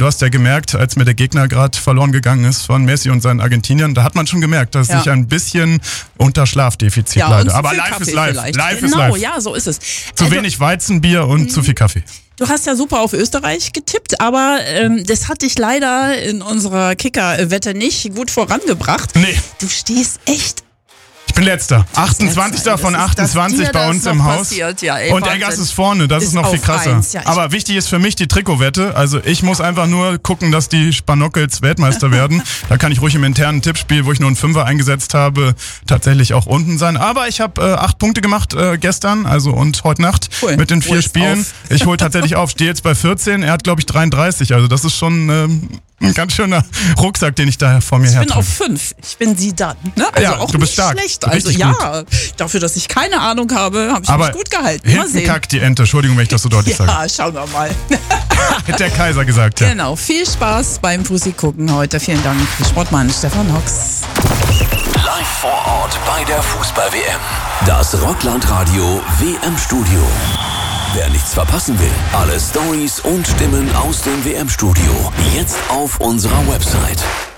du hast ja gemerkt, als mir der Gegner gerade verloren gegangen ist von Messi und seinen Argentiniern, da hat man schon gemerkt, dass ich ein bisschen unter Schlafdefizit leide. Aber live ist live. Live ist live. Ja, so ist es. Zu wenig Weizenbier und zu viel Kaffee. Du hast ja super auf Österreich getippt, aber das hat dich leider in unserer Kicker-Wette nicht gut vorangebracht. Nee. Du stehst echt... Ich bin letzter. 28. von 28 bei uns im Haus. Ja, und Eggers ist vorne, das ist noch viel krasser. Aber wichtig ist für mich die Trikotwette. Also ich muss einfach nur gucken, dass die Spannockels Weltmeister werden. Da kann ich ruhig im internen Tippspiel, wo ich nur einen Fünfer eingesetzt habe, tatsächlich auch unten sein. Aber ich habe 8 Punkte gemacht gestern, also und heute Nacht mit den 4 Spielen. Ich hole tatsächlich auf, stehe jetzt bei 14. Er hat, glaube ich, 33. Also das ist schon... ein ganz schöner Rucksack, den ich da vor mir her. Ich bin auf 5. Ich bin sie dann. Ne? Also ja, auch du bist nicht stark. schlecht. Also ja, dafür, dass ich keine Ahnung habe, habe ich mich gut gehalten. Hinten kackt die Ente. Entschuldigung, wenn ich das so deutlich sage. Ja, schauen wir mal. Hätte der Kaiser gesagt, ja. Genau. Viel Spaß beim Fussi gucken heute. Vielen Dank, Sportmann Stefan Hox. Live vor Ort bei der Fußball-WM. Das Rockland-Radio WM-Studio. Wer nichts verpassen will, alle Storys und Stimmen aus dem WM-Studio jetzt auf unserer Website.